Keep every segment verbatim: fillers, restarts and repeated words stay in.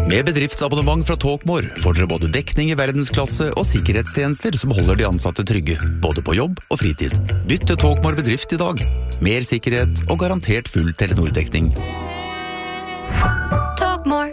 Med bedriftsabonnement fra Talkmore får dere både dekning i verdensklasse og sikkerhetstjenester som holder de ansatte trygge, både på jobb og fritid. Bytt til Talkmore bedrift i dag. Mer sikkerhet og garantert full Telenor-dekning. Talkmore.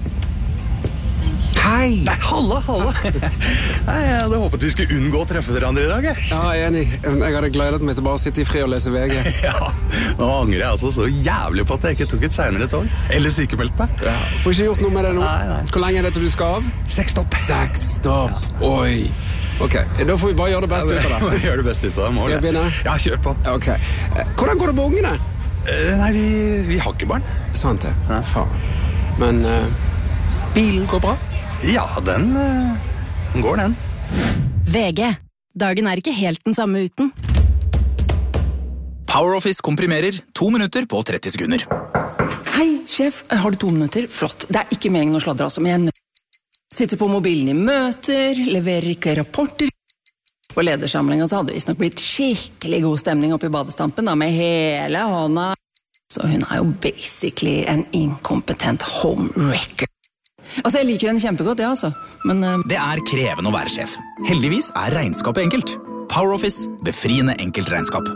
Hei! Nei, halla, halla! Nei, jeg hadde håpet vi skulle unngå å treffe dere andre i dag. Jeg. Ja, jeg er enig. Jeg hadde gledet meg til bare å sitte i fri og lese V G. Ja, nå angrer jeg altså så jævlig på at jeg ikke tok et senere tog. Eller sykemeldt meg. Ja, får ikke gjort noe med det nå. Nei, nei. Hvor lenge er det til du skal av? Seks stopp. Seks stopp. Ja. Oi. Ok, da får vi bare gjøre det beste ut av det. Gjør det beste ut av det. Skal jeg begynne? Ja, kjør på. Ok. Hvordan går det på ungene? Uh, nei, vi, vi har ikke barn. Sant det. Ja. Faen. Men uh, bilen går bra? Ja, den, den går den. V G. Dagen er ikke helt den samme uten. PowerOffice komprimerer to minutter på tretti sekunder. Hei, sjef. Har du to minutter? Flott. Det er ikke meningen å sladre altså, men jeg sitter på mobilen i møter, leverer ikke rapporter. På ledersamlingen så hadde det visst nok blitt skikkelig god stemning oppe i badestampen da, med hele hånda. Så hun er jo basically en inkompetent homewrecker. Altså, jeg liker henne kjempegodt, ja, altså. Men uh... det er krevende å være sjef. Heldigvis er regnskapet enkelt. PowerOffice, befriende enkelt regnskap.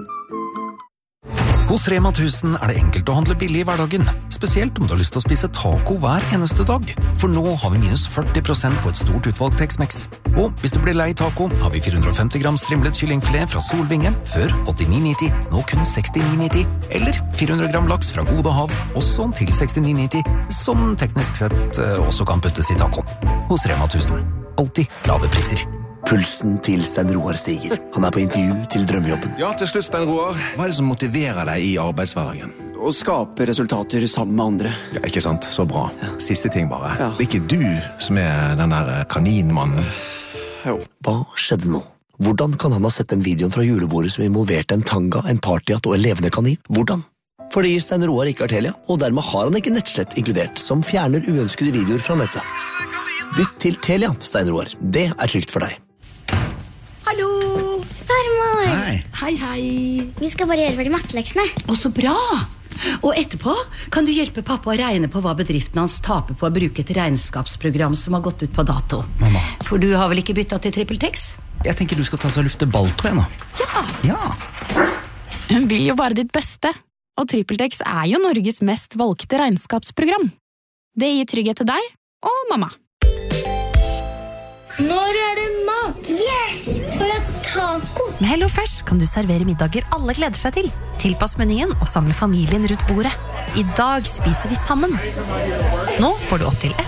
Hos Rema tusen er det enkelt å handle billig i hverdagen, spesielt om du har lyst til å spise taco hver eneste dag. For nå har vi minus førti prosent på et stort utvalg Tex-Mex. Og hvis du blir lei taco, har vi fire hundre og femti gram strimlet kyllingfilet fra Solvinge, før åttini nitti, nå kun sekstini nitti. Eller fire hundre gram laks fra Gode Hav, også til sekstini nitti, som teknisk sett eh, også kan puttes i taco. Hos Rema tusen. Alltid lave priser. Pulsen til Stein Roar stiger. Han er på intervju til drømmejobben. Ja, til slutt, Stein Roar. Hva er det som motiverer deg i arbeidshverdagen? Å skape resultater sammen med andre. Ja, ikke sant? Så bra. Siste ting bare. Ja. Det er ikke du som er den der kaninmannen. Jo. Hva skjedde nå? Hvordan kan han ha sett den videoen fra julebordet som involverte en tanga, en partyhatt og en levende kanin? Hvordan? Fordi Stein Roar ikke har Telia, og dermed har han ikke nettslett inkludert, som fjerner uønskede videoer fra nettet. Bytt til Telia, Stein Roar. Det er trygt for deg. Hallo! Farmor! Hei. Hei, hei. Vi skal bare gjøre ferdig matteleksene. Å, så bra! Og etterpå kan du hjelpe pappa å regne på hva bedriften hans taper på å bruke et regnskapsprogram som har gått ut på dato. Mamma. For du har vel ikke byttet til TrippelTex? Jeg tenker du skal ta seg og lufte balltå igjen nå. Ja! Ja. Hun vil jo bare ditt beste. Og TrippelTex er jo Norges mest valgte regnskapsprogram. Det gir trygghet til deg og mamma. Når er det mat? Yes! Skal vi ha taco? Med HelloFresh kan du servere middager alle gleder seg til. Tilpass menyen og samle familien rundt bordet. I dag spiser vi sammen. Nå får du opp til